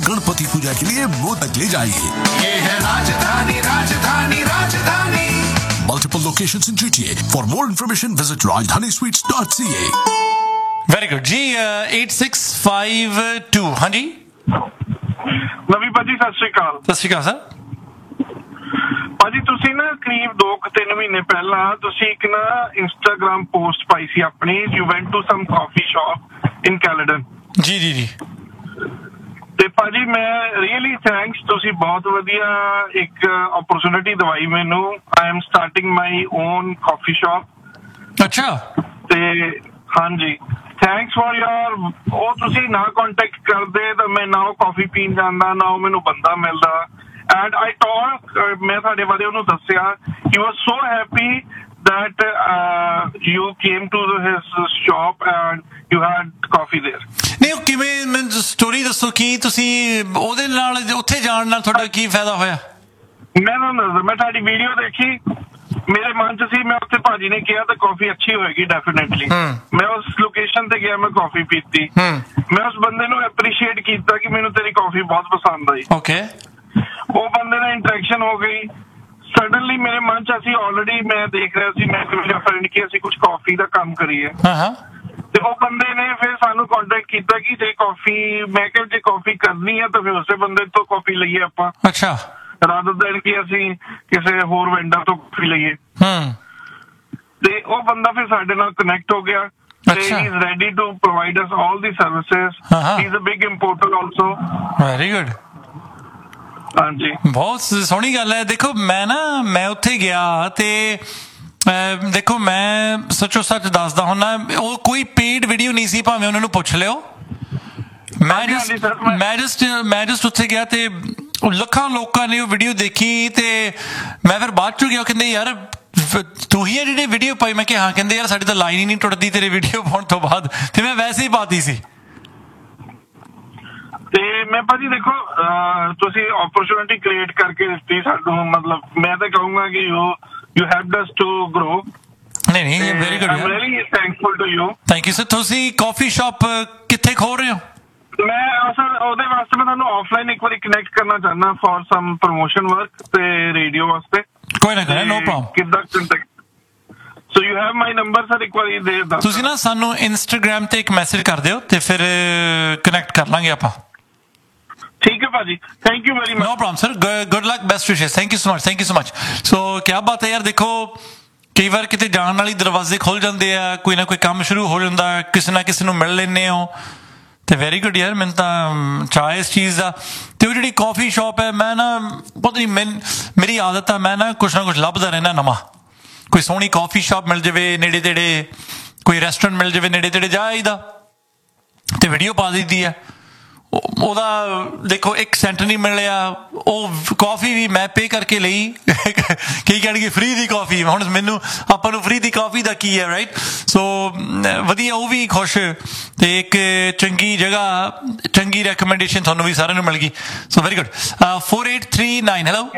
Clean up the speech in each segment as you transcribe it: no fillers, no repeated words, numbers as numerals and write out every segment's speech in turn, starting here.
गणपति पूजा के लिए मोद तक ले जाइए। ये है राजधानी राजधानी राजधानी। Multiple locations in GTA. For more information, visit rajdhanisweets.ca. Very good ਜੀ 8652 ਹਾਂਜੀ ਨਵੀਂ ਭਾਜੀ ਸਤਿ ਸ਼੍ਰੀ ਅਕਾਲ। ਸਤਿ ਸ਼੍ਰੀ ਅਕਾਲ ਸਰ। ਭਾਜੀ ਤੁਸੀਂ ਨਾ ਕਰੀਬ 2-3 ਮਹੀਨੇ ਪਹਿਲਾਂ ਤੁਸੀਂ ਇੱਕ ਨਾ ਇੰਸਟਾਗ੍ਰਾਮ ਪੋਸਟ ਪਾਈ ਸੀ ਆਪਣੀ, you ਵੈਂਟ to sum coffee shop ਇਨ ਕੈਲੇਡਨ। ਜੀ ਜੀ ਜੀ। ਤੇ ਭਾਜੀ ਮੈਂ ਰੀਅਲੀ ਥੈਂਕਸ, ਤੁਸੀਂ ਬਹੁਤ ਵਧੀਆ ਇੱਕ ਓਪਰਚੁਨਿਟੀ ਦਵਾਈ ਮੈਨੂੰ। I am starting my own coffee shop. ਅੱਛਾ। ਤੇ ਹਾਂਜੀ ਥੈਂਕਸ ਫॉर योर ਉਹ ਤੁਸੀਂ ਨਾ ਕੰਟੈਕਟ ਕਰਦੇ ਤਾਂ ਮੈਂ ਨਾ ਉਹ ਕਾਫੀ ਪੀਣ ਜਾਂਦਾ ਨਾ ਉਹ ਮੈਨੂੰ ਬੰਦਾ ਮਿਲਦਾ। ਐਂਡ ਆਈ ਟਾਕ ਮੈਂ ਤੁਹਾਡੇ ਬਾਰੇ ਉਹਨੂੰ ਦੱਸਿਆ, ਹੀ ਵਾਜ਼ so happy that you came to his shop and you had coffee there. ਨਹੀਂ ਉਹ ਕਿਵੇਂ, ਮੈਨੂੰ ਸਟੋਰੀ ਦੱਸੋ ਕੀ ਤੁਸੀਂ ਉਹਦੇ ਨਾਲ ਉੱਥੇ ਜਾਣ ਨਾਲ ਤੁਹਾਡਾ ਕੀ ਫਾਇਦਾ ਹੋਇਆ? ਮੈਂ ਤੁਹਾਡੀ ਵੀਡੀਓ ਦੇਖੀ, ਮੇਰੇ ਮਨ ਚ ਸੀ ਮੈਂ ਉੱਥੇ ਭਾਜੀ ਨੇ ਕਿਹਾ ਤਾਂ ਕਾਫੀ ਅੱਛੀ ਹੋਏਗੀ ਡੈਫੀਨੇਟਲੀ। ਮੈਂ ਉਸ ਲੋਕੇਸ਼ਨ ਤੇ ਗਿਆ, ਮੈਂ ਕਾਫੀ ਪੀਤੀ, ਮੈਂ ਉਸ ਬੰਦੇ ਨੂੰ ਐਪਰੀਸ਼ੀਏਟ ਕੀਤਾ ਕਿ ਮੈਨੂੰ ਤੇਰੀ ਕਾਫੀ ਬਹੁਤ ਪਸੰਦ ਆਈ। ਓਕੇ। ਉਹ ਬੰਦੇ ਨਾਲ ਇੰਟਰੈਕਸ਼ਨ ਹੋ ਗਈ। ਸਡਨਲੀ ਮੇਰੇ ਮਨ ਚ ਅਸੀਂ ਆਲਰੇਡੀ ਮੈਂ ਦੇਖ ਰਿਹਾ ਸੀ, ਮੈਂ ਮੇਰਾ ਫਰੈਂਡ ਕਿ ਅਸੀਂ ਕੁਝ ਕਾਫੀ ਦਾ ਕੰਮ ਕਰੀਏ। ਤੇ ਉਹ ਬੰਦੇ ਨੇ ਫਿਰ ਸਾਨੂੰ ਕੰਟੈਕਟ ਕੀਤਾ ਕਿ ਜੇ ਕਾਫੀ, ਮੈਂ ਕਿਹਾ ਜੇ ਕਾਫੀ ਕਰਨੀ ਹੈ ਤਾਂ ਫਿਰ ਉਸੇ ਬੰਦੇ ਤੋਂ ਕਾਫੀ ਲਈਏ ਆਪਾਂ। ਅੱਛਾ। ਰਾਦਰ ਦੈਨ ਕਿ ਅਸੀਂ ਕਿਸੇ ਹੋਰ ਵੈਂਡਰ ਤੋਂ ਕਾਫੀ ਲਈਏ। ਤੇ ਉਹ ਬੰਦਾ ਫਿਰ ਸਾਡੇ ਨਾਲ ਕਨੈਕਟ ਹੋ ਗਿਆ ਤੇ ਹੀ is ready to provide us all the services. He is a big ਇੰਪੋਰਟਰ also. Very good. ਹਾਂਜੀ ਬਹੁਤ ਸੋਹਣੀ ਗੱਲ ਹੈ। ਦੇਖੋ ਮੈਂ ਉੱਥੇ ਗਿਆ ਤੇ ਦੇਖੋ ਮੈਂ ਸੱਚੋ ਸੱਚ ਦੱਸਦਾ ਹੁੰਦਾ, ਉਹ ਕੋਈ ਪੇਡ ਵੀਡੀਓ ਨਹੀਂ ਸੀ, ਭਾਵੇਂ ਉਹਨਾਂ ਨੂੰ ਪੁੱਛ ਲਿਓ। ਮੈਂ ਜਸਟ ਉੱਥੇ ਗਿਆ ਤੇ ਲੱਖਾਂ ਲੋਕਾਂ ਨੇ ਉਹ ਵੀਡੀਓ ਦੇਖੀ ਤੇ ਮੈਂ ਫਿਰ ਬਾਅਦ ਚੋਂ ਗਿਆ, ਕਹਿੰਦੇ ਯਾਰ ਤੂੰ ਹੀ ਹੈ ਜਿਹੜੀ ਵੀਡੀਓ ਪਾਈ? ਮੈਂ ਕਿਹਾ ਹਾਂ। ਕਹਿੰਦੇ ਯਾਰ ਸਾਡੀ ਤਾਂ ਲਾਈਨ ਹੀ ਨਹੀਂ ਟੁੱਟਦੀ ਤੇਰੀ ਵੀਡੀਓ ਪਾਉਣ ਤੋਂ ਬਾਅਦ, ਤੇ ਮੈਂ ਵੈਸੇ ਹੀ ਪਾਤੀ ਸੀ। ਤੇ ਮੈਂ ਭਾਜੀ ਦੇਖੋ ਤੁਸੀਂ ਓਪਰਚੁਨਿਟੀ ਕ੍ਰੀਏਟ ਕਰਕੇ ਦਿੱਤੀ ਸਾਨੂੰ, ਮਤਲਬ ਮੈਂ ਤਾਂ ਕਹੂੰਗਾ ਕਿ you helped us to grow. ਨਹੀਂ very good. Aam really thankful to you. Thank you sir. ਤੁਸੀਂ ਕਾਫੀ ਸ਼ਾਪ ਕਿੱਥੇ ਖੋਲ ਰਹੇ ਹੋ? ਮੈਂ ਸਰ ਉਹਦੇ ਵਾਸਤੇ ਮੈਂ ਤੁਹਾਨੂੰ ਆਫਲਾਈਨ ਇੱਕ ਵਾਰੀ ਕਨੈਕਟ ਕਰਨਾ ਚਾਹੁੰਦਾ ਫॉर ਸਮ ਪ੍ਰੋਮੋਸ਼ਨ ਵਰਕ ਤੇ ਰੇਡੀਓ ਵਾਸਤੇ। ਕੋਈ ਨਾ ਕਰੇ, ਨੋ ਪ੍ਰੋਬਲਮ। ਕਿੱਦਾਂ contact? So you have my number sir, ਇੱਕ ਵਾਰੀ ਦੇ ਦਿਓ। ਤੁਸੀਂ ਨਾ ਸਾਨੂੰ ਇੰਸਟਾਗ੍ਰਾਮ ਤੇ ਇੱਕ ਮੈਸੇਜ ਕਰ ਦਿਓ ਤੇ ਫਿਰ ਕਨੈਕਟ ਕਰ ਲਾਂਗੇ ਆਪਾਂ। ਠੀਕ ਹੈ ਭਾਜੀ, thank you very much. No problem sir, good luck, best wishes. Thank you so much. सो क्या बात है यार, देखो ਕਈ ਵਾਰ ਕਿਤੇ ਜਾਣ ਵਾਲੀ ਦਰਵਾਜ਼ੇ ਖੁੱਲ ਜਾਂਦੇ ਆ, ਕੋਈ ਨਾ ਕੋਈ ਕੰਮ ਸ਼ੁਰੂ ਹੋ ਜਾਂਦਾ, ਕਿਸੇ ਨਾ ਕਿਸੇ ਨੂੰ ਮਿਲ ਲੈਂਦੇ ਹੋ ਤੇ ਵੈਰੀ ਗੁੱਡ ਯਾਰ। ਮੈਨੂੰ ਤਾਂ ਚਾਹ ਇਸ ਚੀਜ਼ ਦਾ। ਤੇ ਉਹ ਜਿਹੜੀ ਕਾਫੀ ਸ਼ਾਪ ਹੈ, ਮੈਂ ਨਾ ਪਤਾ ਨਹੀਂ ਮੇਰੀ ਆਦਤ ਆ, ਮੈਂ ਨਾ ਕੁਛ ਲੱਭਦਾ ਰਹਿਣਾ ਨਵਾਂ। ਕੋਈ ਸੋਹਣੀ ਕਾਫੀ ਸ਼ਾਪ ਮਿਲ ਜਾਵੇ ਨੇੜੇ ਤੇੜੇ, ਕੋਈ ਰੈਸਟੋਰੈਂਟ ਮਿਲ ਜਾਵੇ ਨੇੜੇ ਤੇੜੇ, ਜਾ ਆਈਦਾ ਤੇ ਵੀਡੀਓ ਪਾ ਦਈਦੀ ਆ। ਉਹਦਾ ਦੇਖੋ 1 ਸੈਂਟ ਨਹੀਂ ਮਿਲਿਆ, ਉਹ ਕਾਫੀ ਵੀ ਮੈਂ ਪੇ ਕਰਕੇ ਲਈ। ਕਈ ਕਹਿਣਗੇ ਫ੍ਰੀ ਦੀ ਕਾਫੀ, ਹੁਣ ਮੈਨੂੰ ਆਪਾਂ ਨੂੰ ਫ੍ਰੀ ਦੀ ਕਾਫੀ ਦਾ ਕੀ ਹੈ, ਰਾਈਟ? ਸੋ ਵਧੀਆ, ਉਹ ਵੀ ਖੁਸ਼ ਤੇ ਇੱਕ ਚੰਗੀ ਜਗ੍ਹਾ, ਚੰਗੀ ਰეკਮੈਂਡੇਸ਼ਨ ਤੁਹਾਨੂੰ ਵੀ ਸਾਰਿਆਂ ਨੂੰ ਮਿਲ ਗਈ। So very good. 4839 hello.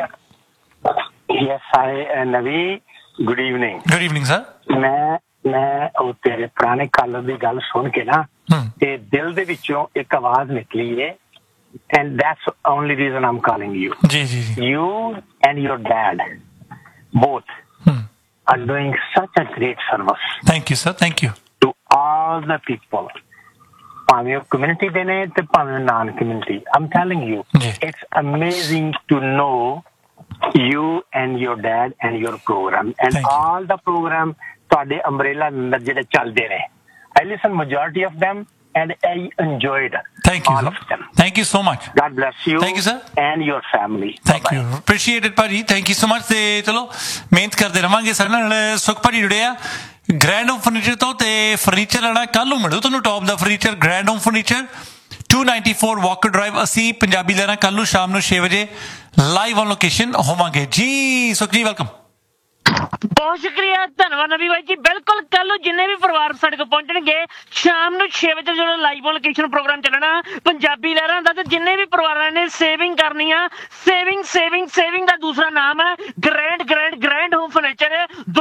Yes high ਨਵੀ, good evening. Good evening sir. ਮੈਂ ਉਹ ਤੇਰੇ ਪੁਰਾਣੇ ਕਾਲਰ ਦੀ ਗੱਲ ਸੁਣ ਕੇ ਨਾ ਤੇ ਦਿਲ ਦੇ ਵਿੱਚੋਂ ਇੱਕ ਆਵਾਜ਼ ਨਿਕਲੀ ਹੈ, and that's only reason I'm calling you. ਜੀ ਜੀ। You and your dad both are doing such a great service. Thank you sir, thank you. To all the people, ਭਾਵੇਂ ਉਹ ਕਮਿਊਨਿਟੀ ਦੇ ਨੇ ਤੇ ਭਾਵੇਂ naan community, I'm telling you, it's amazing to know you and your dad and your program and all the program ਤੁਹਾਡੇ umbrella ਅੰਦਰ ਜਿਹੜੇ ਚੱਲਦੇ ਨੇ। I listen majority of them and I enjoyed Thank you, all sir. of them. Thank you so much. God bless you. Thank you, sir. And your family. Thank you. Appreciate it ਭਾਜੀ, thank you so much। ਤੇ ਚਲੋ ਮਿਹਨਤ ਕਰਦੇ ਰਵਾਂਗੇ। ਸਾਡੇ ਨਾਲ ਸੁਖ ਭਾਜੀ ਜੁੜੇ ਆ ਗ੍ਰੈਂਡ ਹੋਮ ਫਰਨੀਚਰ ਤੋਂ, ਤੇ ਫਰਨੀਚਰ ਲੈਣਾ ਕੱਲ ਨੂੰ ਮਿਲੂ ਤੁਹਾਨੂੰ ਟੌਪ ਦਾ furniture. Grand home furniture 294 Walker drive. ਅਸੀਂ ਪੰਜਾਬੀ ਲੈਣਾ ਕੱਲ ਨੂੰ ਸ਼ਾਮ ਨੂੰ 6 ਵਜੇ ਲਾਈਵ ਔਨ ਲੋਕੇਸ਼ਨ ਹੋਵਾਂਗੇ ਜੀ। ਸੁਖ ਜੀ ਵੈਲਕਮ। ਬਹੁਤ ਸ਼ੁਕਰੀਆ, ਧੰਨਵਾਦ ਨਵੀ ਬਾਈ ਜੀ। ਬਿਲਕੁਲ ਕੱਲ ਨੂੰ ਜਿੰਨੇ ਵੀ ਪਰਿਵਾਰ ਸਾਡੇ ਕੋਲ ਪਹੁੰਚਣਗੇ ਸ਼ਾਮ ਨੂੰ 6 ਵਜੇ ਜਦੋਂ ਲਾਈਵ ਲੋਕੇਸ਼ਨ ਪ੍ਰੋਗਰਾਮ ਚੱਲਣਾ ਪੰਜਾਬੀ ਲਹਿਰਾਂ ਦਾ, ਤੇ ਜਿੰਨੇ ਵੀ ਪਰਿਵਾਰਾਂ ਨੇ ਸੇਵਿੰਗ ਕਰਨੀ ਆ, ਸੇਵਿੰਗ ਦਾ ਦੂਸਰਾ ਨਾਮ ਹੈ ਗ੍ਰੈਂਡ ਹੋਮ ਫਰਨੀਚਰ।